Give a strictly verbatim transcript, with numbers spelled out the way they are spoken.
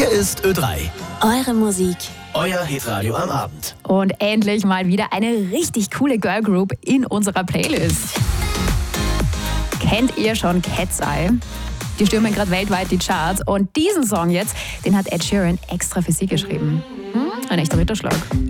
Hier ist Ö drei. Eure Musik. Euer Hitradio am Abend. Und endlich mal wieder eine richtig coole Girlgroup in unserer Playlist. Kennt ihr schon Cat's Eye? Die stürmen gerade weltweit die Charts und diesen Song jetzt, den hat Ed Sheeran extra für sie geschrieben. Hm? Ein echter Ritterschlag.